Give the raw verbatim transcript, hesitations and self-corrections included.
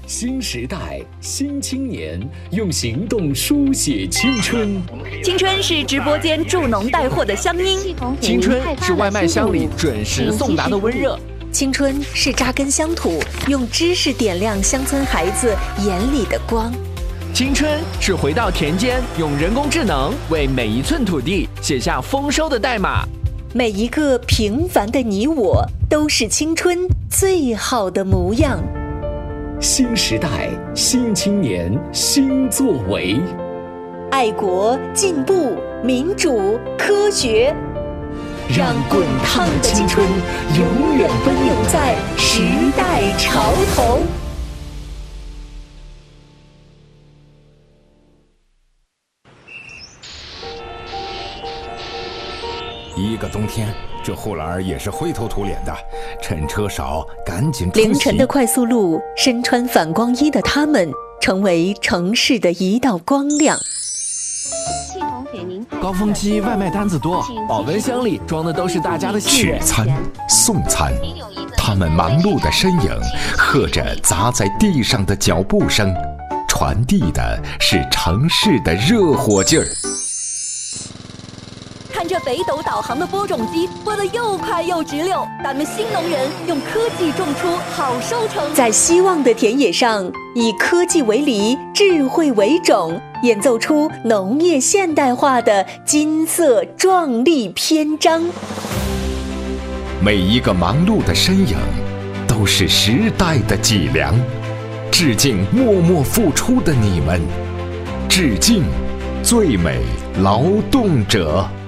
新时代，新青年，用行动书写青春。 青春是直播间助农带货的乡音， 青春是外卖箱里准时送达的温热， 青春是扎根乡土，用知识点亮乡村孩子眼里的光。 青春是回到田间，用人工智能为每一寸土地写下丰收的代码。 每一个平凡的你我，都是青春最好的模样。 新时代，新青年，新作为。 爱国、进步、民主、科学， 让滚烫的青春永远奔涌在时代潮头。 一个冬天，这护栏儿也是灰头土脸的，趁车少，赶紧出席。 凌晨的快速路，身穿反光衣的他们，成为城市的一道光亮。 高峰期外卖单子多，保温箱里装的都是大家的信任。 取餐、送餐，他们忙碌的身影，和着砸在地上的脚步声，传递的是城市的热火劲儿。 看这北斗导航的播种机播得又快又直溜，咱们新农人用科技种出好收成。 在希望的田野上，以科技为犁，智慧为种，演奏出农业现代化的金色壮丽篇章。 每一个忙碌的身影，都是时代的脊梁。致敬默默付出的你们，致敬最美劳动者。